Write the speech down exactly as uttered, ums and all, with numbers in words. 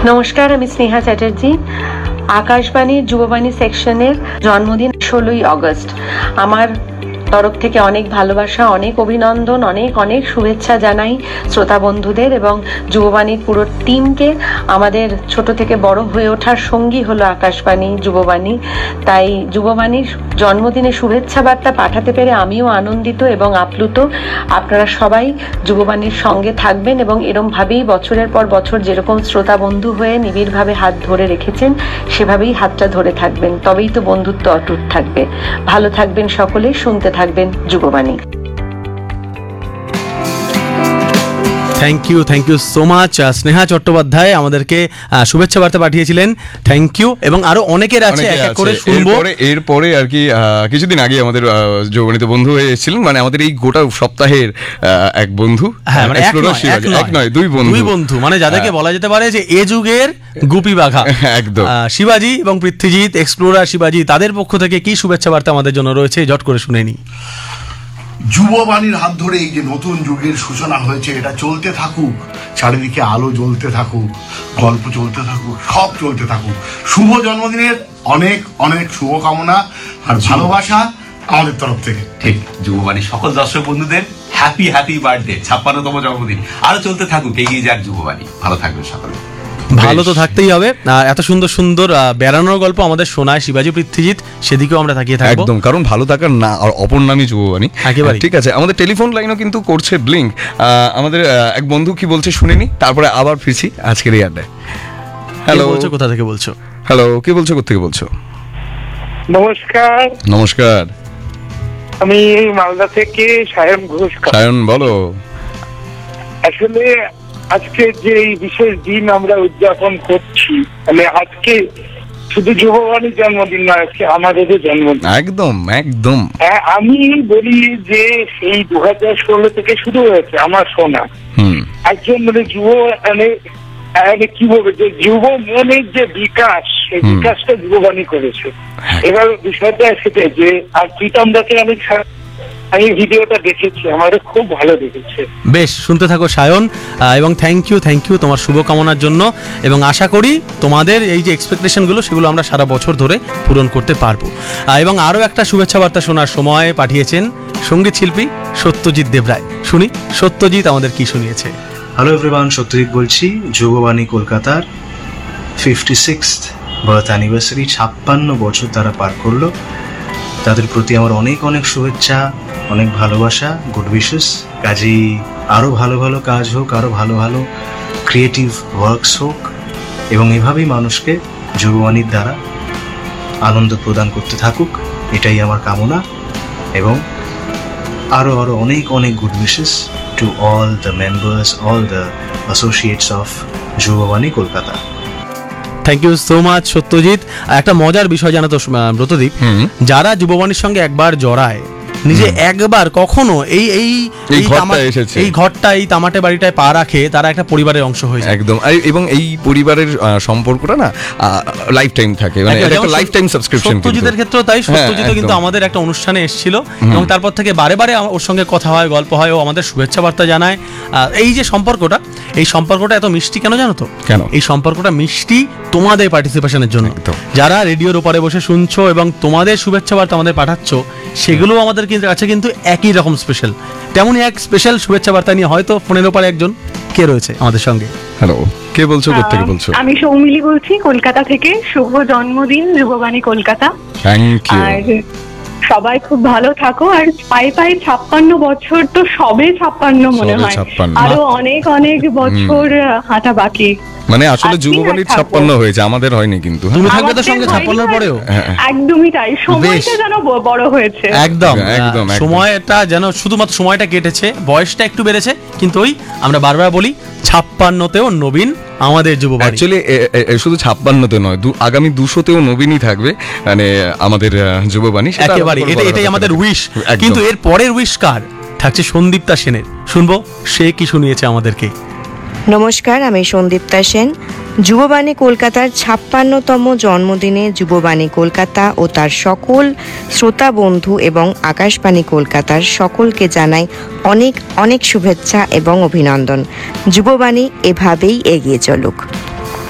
নমস্কার, আমি স্নেহা চ্যাটার্জি। আকাশবাণীর যুববাণী সেকশনের জন্মদিন ষোলোই আগস্ট। আমার তরফ থেকে অনেক ভালোবাসা, অনেক অভিনন্দন, অনেক অনেক শুভেচ্ছা জানাই শ্রোতা বন্ধুদের এবং যুববাণীর পুরো টিমকে। আমাদের ছোট থেকে বড় হয়ে ওঠার সঙ্গী হলো আকাশবাণী, যুববাণী। তাই যুববাণীর জন্মদিনে শুভেচ্ছা বার্তা পাঠাতে পেরে আমিও আনন্দিত এবং আপ্লুত। আপনারা সবাই যুববাণীর সঙ্গে থাকবেন এবং এরমভাবেই বছরের পর বছর যেরকম শ্রোতা বন্ধু হয়ে নিবিড়ভাবে হাত ধরে রেখেছেন, সেভাবেই হাতটা ধরে থাকবেন। তবেই তো বন্ধুত্ব অটুট থাকবে। ভালো থাকবেন সকলে, শুনতে থাকবেন যুববাণী। Thank you thank you so much. Sneha Chattopadhyay আমাদেরকে শুভেচ্ছা বার্তা পাঠিয়েছিলেন, থ্যাংক ইউ। এবং আরো অনেকের আছে, এক এক করে শুনবো। এরপরে আর কি কিছুদিন আগে আমাদের যৌবনীতে বন্ধু হয়ে এসেছিলেন, মানে আমাদের এই গোটা সপ্তাহের এক বন্ধু। হ্যাঁ, মানে এক নয় দুই বন্ধু, দুই বন্ধু, মানে যাদেরকে বলা যেতে পারে যে এ যুগের গুপি বাঘা। একদম। শিবাজি এবং পৃথ্বীজিৎ, এক্সপ্লোরার শিবাজি, তাদের পক্ষ থেকে কি শুভেচ্ছা বার্তা আমাদের জন্য রয়েছে, জট করে শুনে নি। যুববাণীর হাত ধরে এই যে নতুন যুগের সূচনা হয়েছে, এটা চলতে থাকুক, চারিদিকে আলো জ্বলতে থাকুক, গল্প চলতে থাকুক, সব চলতে থাকুক। শুভ জন্মদিনের অনেক অনেক শুভকামনা আর ভালোবাসা আমাদের তরফ থেকে। ঠিক, যুববাণীর সকল দর্শক বন্ধুদের হ্যাপি হ্যাপি বার্থডে, ছাপ্পান্নতম জন্মদিন। আরো চলতে থাকুক, এগিয়ে যাক যুববাণী। ভালো থাকবেন সকলে। ভালো তো থাকতেই হবে। এত সুন্দর সুন্দর বেড়ানোর গল্প আমাদের শোনায় শিবাজি, পৃথ্বীজিৎ, সেদিকেও আমরা তাকিয়ে থাকবো একদম, কারণ ভালো থাকার না আর অপর নামই যুববাণী। একেবারে ঠিক আছে। আমাদের টেলিফোন লাইনও কিন্তু করছে ব্লিঙ্ক। আমাদের এক বন্ধু কি বলছে শুনে নি, তারপরে আবার ফিরছি আজকের এই আড্ডায়। হ্যালো, বলছো কোথা থেকে বলছো? হ্যালো, কে বলছো, কোথা থেকে বলছো? নমস্কার। নমস্কার, আমি মালদা থেকে সায়ন ঘোষ। সায়ন বলো। আসলে আজকে যে এই বিশেষ দিন আমরা উদযাপন করছি, মানে আজকে শুধু যুববাণীর জন্মদিন নয়, আজকে আমাদেরও জন্মদিন। একদম একদম। হ্যাঁ, আমি বলি যে সেই দু হাজার ষোলো থেকে শুরু হয়েছে আমার শোনা। একজন মানে যুব মানে কি বলবো, যে যুব মনের যে বিকাশ, সেই বিকাশটা যুববাণী করেছে। এবার বিষয়টা সেটাই যে, আর প্রীতম দাকে আমি আমি ভিডিওটা দেখেছি, আমারও খুব ভালো দেখেছে। বেশ, শুনতে থাকো সায়ন, এবং থ্যাংক ইউ থ্যাংক ইউ তোমার শুভকামনার জন্য। এবং আশা করি তোমাদের এই যে এক্সপেকটেশনগুলো, সেগুলো আমরা সারা বছর ধরে পূরণ করতে পারবো। এবং আরও একটা শুভেচ্ছা বার্তা শোনার সময় পাঠিয়েছেন সঙ্গীত শিল্পী সত্যজিৎ দেবরায়। শুনি সত্যজিৎ আমাদের কি শুনিয়েছে। হ্যালো এভরিওয়ান, সত্যজিৎ বলছি। যুববাণী কলকাতার ফিফটি সিক্সথ বার্থ অ্যানিভার্সারি, ছাপ্পান্ন বছর তারা পার করলো। তাদের প্রতি আমার অনেক অনেক শুভেচ্ছা, অনেক ভালোবাসা, গুড উইশেস। কাজেই আরও ভালো ভালো কাজ হোক, আরও ভালো ভালো ক্রিয়েটিভ ওয়ার্কস হোক, এবং এভাবেই মানুষকে যুববাণীর দ্বারা আনন্দ প্রদান করতে থাকুক, এটাই আমার কামনা। এবং আরও আরও অনেক অনেক good wishes to all the members, all the associates of যুববাণী Kolkata. Thank you so much Satyajit. একটা মজার বিষয় জানো তো ব্রতদীপ, যারা যুববাণীর সঙ্গে একবার জড়ায়, নিজে একবার কখনো এই এই এই ঘরটা এই তামাটে বাড়িটায় পা রাখে, তারা একটা পরিবারের অংশ হয়ে যায়। একদম। এবং এই পরিবারের সম্পর্কটা না লাইফ টাইম থাকে, মানে একটা লাইফ টাইম সাবস্ক্রিপশন। সত্যজিতের ক্ষেত্রেও তাই। সত্যজিৎ কিন্তু আমাদের একটা অনুষ্ঠানে এসেছিল এবং তারপর থেকে বারে বারে ওর সঙ্গে কথা হয়, গল্প হয়, ও আমাদের শুভেচ্ছা বার্তা জানায়। এই যে সম্পর্কটা, এই সম্পর্কটা এত মিষ্টি কেন জানো তো? কেন? এই সম্পর্কটা মিষ্টি তোমাদের পার্টিসিপেশনের জন্য। যারা রেডিওর ওপারে বসে শুনছো এবং তোমাদের শুভেচ্ছা বার্তা আমাদের পাঠাচ্ছ, সেগুলো আমাদের কাছে কিন্তু একই রকম স্পেশাল। তেমনই এক স্পেশাল শুভেচ্ছা বার্তা নিয়ে হয়তো ফোনের ওপারে একজন কে রয়েছে আমাদের সঙ্গে। হ্যালো, কে বলছো, কোথা থেকে বলছো? আমি সৌমিলি বলছি কলকাতা থেকে। শুভ জন্মদিন যুববাণী কলকাতা। Thank you. আর সবাই খুব ভালো থাকো। আর পায়ে পায়ে ছাপ্পান্ন বছর তো সবে ছাপ্পান্ন মনে হয়, আরো অনেক অনেক বছর হাঁটা বাকি। মানে আসলে যুববাণীর ছাপ্পান্ন হয়েছে, আমাদের হয়নি কিন্তু। তুমি থাকবে তো সঙ্গে ছাপ্পান্নর পরেও। একদমই তাই, সময়টা যেন বড় হয়েছে। একদম একদম, সময়টা যেন শুধুমাত্র সময়টা কেটেছে, বয়সটা একটু বেড়েছে, কিন্তু ওই আমরা বারবার বলি ছাপ্পান্নতেও নবীন আমাদের যুববাণী। অ্যাকচুয়ালি শুধু ছাপ্পান্নতে নয়, আগামী দুশোতেও নবীনই থাকবে মানে আমাদের যুববাণী। একেবারে এটাই আমাদের উইশ। কিন্তু এর পরের উইশ কার? থাকছে সন্দীপ্তা সেনের। শুনবো সে কি শুনিয়েছে আমাদেরকে। নমস্কার, আমি সন্দীপ্তা সেন। যুববাণী কলকাতার ছাপ্পান্নতম জন্মদিনে যুববাণী কলকাতা ও তার সকল শ্রোতা বন্ধু এবং আকাশবাণী কলকাতার সকলকে জানাই অনেক অনেক শুভেচ্ছা এবং অভিনন্দন। যুববাণী এভাবেই এগিয়ে চলুক।